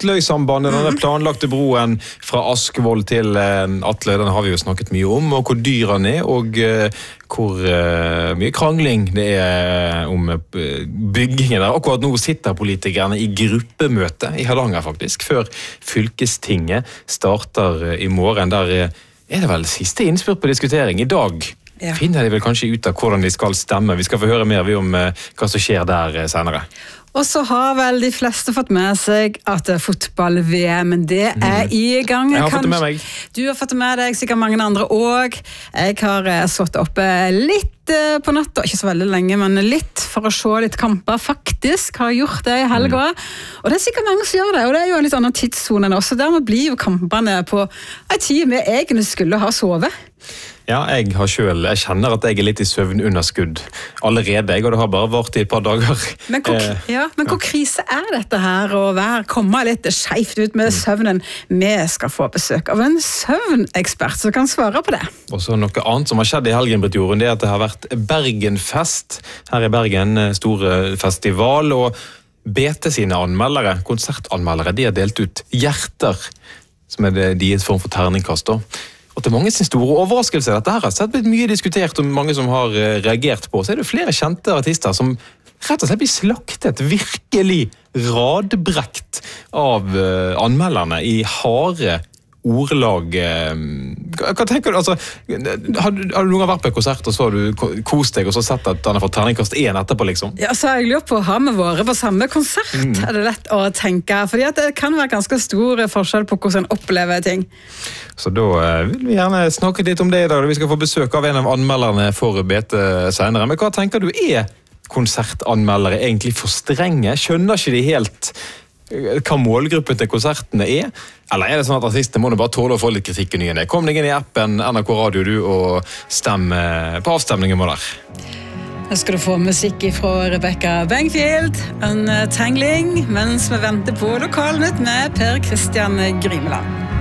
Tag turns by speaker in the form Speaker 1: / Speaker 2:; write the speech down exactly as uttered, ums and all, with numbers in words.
Speaker 1: Atløy-sambandet, denne planlagte broen fra Askvoll til Atløy, den har vi jo snakket mye om, og hvor dyr han er, og hvor uh, mye krangling det er om byggingen der. Akkurat nå sitter politikerne i gruppemøte i Hardanger faktisk, før fylkestinget starter i morgen. Der er det vel siste innspurt på diskutering i dag. Ja. Finner de vel kanskje ut av hvordan de skal stemme. Vi skal få høre mer om uh, hva som skjer der uh, senere.
Speaker 2: Og så har vel de fleste fått med seg at fotball-V M, men det er i gang.
Speaker 1: Jeg har fått det med meg.
Speaker 2: Du har fått det med deg, sikkert mange andre også. Jeg har uh, satt oppe litt uh, på natta, ikke så veldig lenge, men litt for å se litt kamper. Faktisk har jeg gjort det i helga. Mm. Og det er sikkert mange som gjør det, og det er jo en litt annen tidszone nå, så dermed blir jo kampene på en tid vi egentlig skulle ha sovet.
Speaker 1: Ja, jeg har selv, jeg kjenner at jeg er litt i søvnunderskudd allerede, jeg, og det har bare vart i et par dager.
Speaker 2: Men hvor, eh, ja, men hvor krise er dette her, å være, komme litt skjevt ut med søvnen? Vi skal få besøk av en søvnekspert som kan svare på det. Og så
Speaker 1: noe annet som har skjedd i helgen, Britt Jorunn, det er at det har vært Bergenfest her i Bergen, store festival, og B T sine anmeldere, konsertanmeldere, de har delt ut hjerter, som er det, de er en form for terningkast da. Og til mange sin store overraskelse, dette her har blitt mye diskutert og mange som har reagert på, så er det flere kjente artister som rett og slett blir slaktet, virkelig radbrekt av anmelderne i harde ordlag. Hva tenker du? Altså, har, har du noen gang vært på en konsert og så har du kost deg og så sett at han har fått terningkast én etterpå liksom?
Speaker 2: Ja, så har jeg lurt på, har vi vært på samme konsert? Mm. Er det lett å tenke? Fordi at det kan være ganske stor forskjell på hvordan en opplever ting.
Speaker 1: Så da vil vi gjerne snakke litt om det i dag. Vi skal få besøk av en av anmelderne for B T senere. Men hva tenker du, er konsertanmeldere egentlig for strenge? Skjønner ikke de helt hva målgruppen til konsertene er? Eller er det sånn at artister må du bare tåle å få litt kritikk i nyene? Kom deg inn i appen N R K Radio du og stem på avstemningen må der.
Speaker 2: Nå skal du få musikk fra Rebecca Bengfield, Untangling, mens vi venter på Lokalnytt med Per Christian Grimeland.